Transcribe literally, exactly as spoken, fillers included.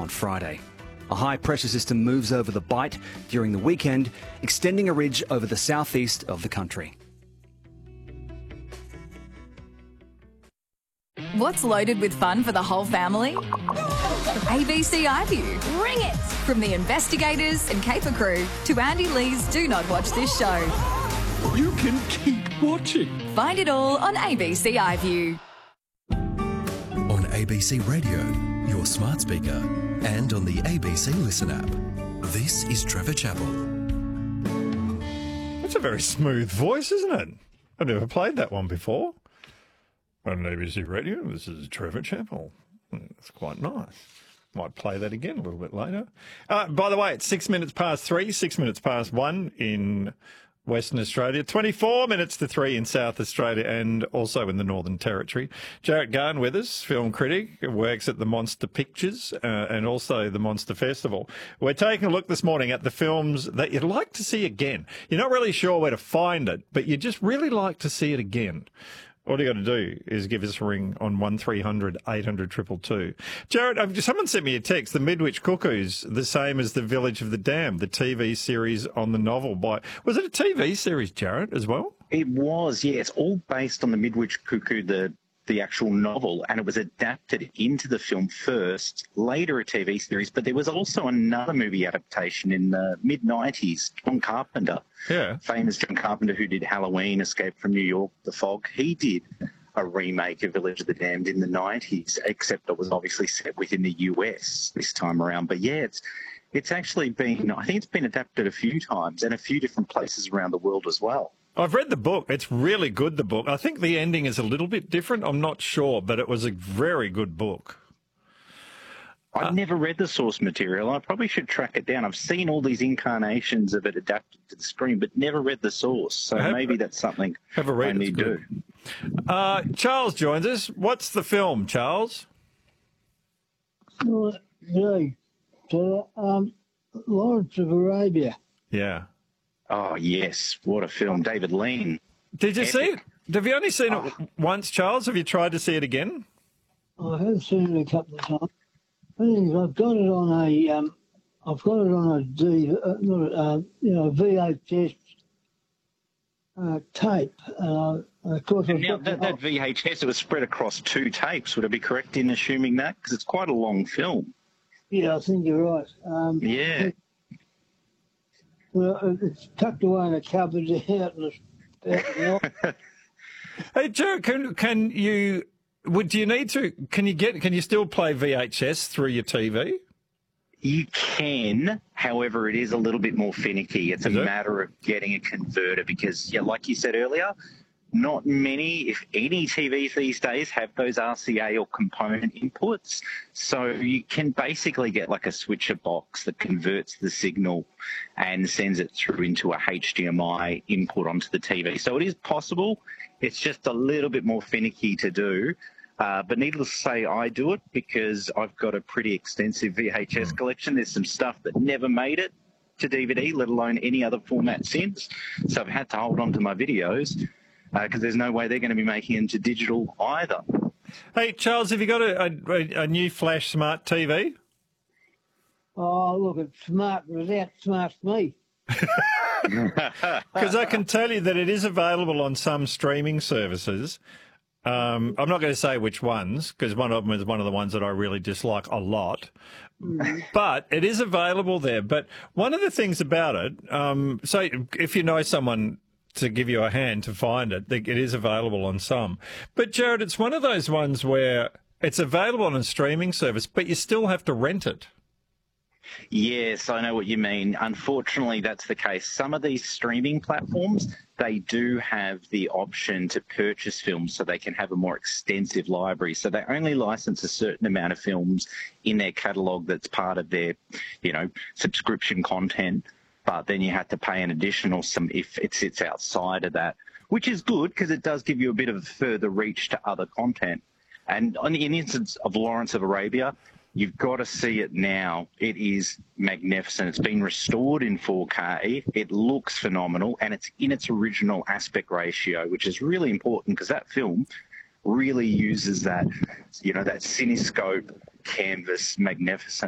on Friday. A high-pressure system moves over the Bight during the weekend, extending a ridge over the southeast of the country. What's loaded with fun for the whole family? A B C iView. Bring it! From the investigators and caper crew to Andy Lee's Do Not Watch This Show. You can keep watching. Find it all on A B C iView. On A B C Radio, your smart speaker, and on the A B C Listen app. This is Trevor Chappell. That's a very smooth voice, isn't it? I've never played that one before. On A B C Radio, this is Trevor Chappell. It's quite nice. Might play that again a little bit later. Uh, by the way, it's six minutes past three, six minutes past one in Western Australia, twenty-four minutes to three in South Australia and also in the Northern Territory. Jarrett Garn with us, film critic, works at the Monster Pictures uh, and also the Monster Festival. We're taking a look this morning at the films that you'd like to see again. You're not really sure where to find it, but you just really like to see it again. All you got to do is give us a ring on one three hundred eight hundred two two two. Jarrett, uh, someone sent me a text. The Midwich Cuckoos, the same as The Village of the Damned, the T V series on the novel by... Was it a T V series, Jarrett, as well? It was, yeah. It's all based on The Midwich Cuckoo, the the actual novel, and it was adapted into the film first, later a T V series, but there was also another movie adaptation in the mid nineties, John Carpenter. Yeah. Famous John Carpenter, who did Halloween, Escape from New York, The Fog. He did a remake of Village of the Damned in the nineties, except it was obviously set within the U S this time around. But yeah, it's it's actually been, I think it's been adapted a few times and a few different places around the world as well. I've read the book. It's really good, the book. I think the ending is a little bit different. I'm not sure, but it was a very good book. I've uh, never read the source material. I probably should track it down. I've seen all these incarnations of it adapted to the screen, but never read the source. So have, maybe that's something have a read, I need to do. Uh, Charles joins us. What's the film, Charles? Uh, yeah, so, um, Lawrence of Arabia. Yeah. Oh, yes. What a film. David Lean. Did you Epic. see it? Have you only seen oh. it once, Charles? Have you tried to see it again? I have seen it a couple of times. The thing is, I've got it on a, um, I've got it on a D, uh, not a, uh, you know, V H S uh, tape. Uh, of course, I've now, got that, that V H S, it was spread across two tapes. Would I be correct in assuming that? Because it's quite a long film. Yeah, I think you're right. Um, yeah. Well, it's tucked away in a cupboard out in the... Hey, Joe, can can you? Would do you need to? Can you get? Can you still play V H S through your T V? You can, however, it is a little bit more finicky. It's a Is it? matter of getting a converter because, yeah, like you said earlier, not many, if any, T Vs these days have those R C A or component inputs. So you can basically get like a switcher box that converts the signal and sends it through into a H D M I input onto the T V. So it is possible. It's just a little bit more finicky to do. Uh, but needless to say, I do it because I've got a pretty extensive V H S collection. There's some stuff that never made it to D V D, let alone any other format since. So I've had to hold on to my videos because uh, there's no way they're going to be making it into digital either. Hey, Charles, have you got a, a, a new Flash Smart T V? Oh, look, it's smart without smart me. Because I can tell you that it is available on some streaming services. Um, I'm not going to say which ones, because one of them is one of the ones that I really dislike a lot. Mm. But it is available there. But one of the things about it, um, so if you know someone to give you a hand to find it, it is available on some. But, Jared, it's one of those ones where it's available on a streaming service, but you still have to rent it. Yes, I know what you mean. Unfortunately, that's the case. Some of these streaming platforms, they do have the option to purchase films so they can have a more extensive library. So they only license a certain amount of films in their catalogue that's part of their, you know, subscription content. But then you have to pay an additional sum if it sits outside of that, which is good because it does give you a bit of further reach to other content. And in the instance of Lawrence of Arabia, you've got to see it now. It is magnificent. It's been restored in four K. It looks phenomenal, and it's in its original aspect ratio, which is really important because that film really uses that, you know, that cinescope canvas magnificence.